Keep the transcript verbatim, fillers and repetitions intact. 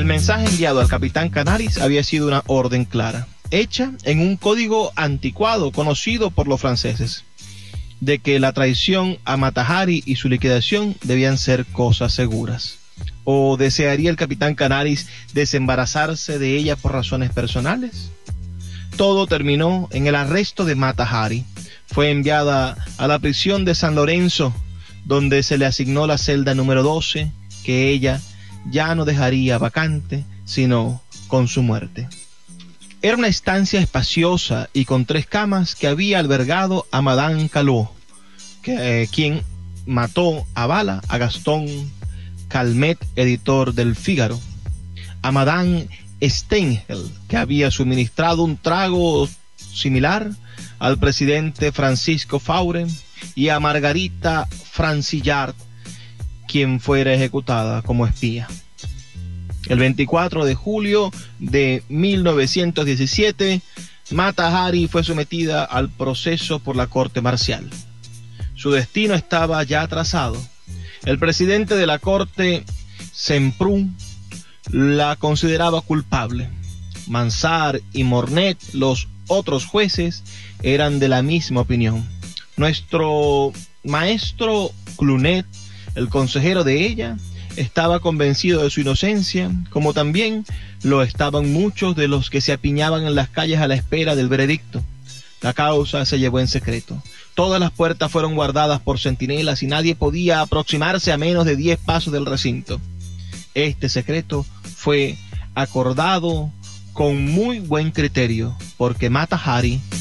El mensaje enviado al capitán Canaris había sido una orden clara, hecha en un código anticuado conocido por los franceses, de que la traición a Mata Hari y su liquidación debían ser cosas seguras. ¿O desearía el capitán Canaris desembarazarse de ella por razones personales? Todo terminó en el arresto de Mata Hari. Fue enviada a la prisión de San Lorenzo, donde se le asignó la celda número doce, que ella ya no dejaría vacante, sino con su muerte. Era una estancia espaciosa y con tres camas que había albergado a Madame Calot, que, eh, quien mató a bala a Gastón Calmet, editor del Fígaro, a Madame Stengel, que había suministrado un trago similar al presidente Francisco Faure, y a Margarita Francillard, quien fuera ejecutada como espía. El veinticuatro de julio de mil novecientos diecisiete, Mata Hari fue sometida al proceso por la corte marcial. Su destino estaba ya trazado. El presidente de la corte, Semprún, la consideraba culpable. Mansart y Mornet, los otros jueces, eran de la misma opinión. Nuestro maestro Clunet, el consejero de ella, estaba convencido de su inocencia, como también lo estaban muchos de los que se apiñaban en las calles a la espera del veredicto. La causa se llevó en secreto. Todas las puertas fueron guardadas por centinelas y nadie podía aproximarse a menos de diez pasos del recinto. Este secreto fue acordado con muy buen criterio, porque Mata Hari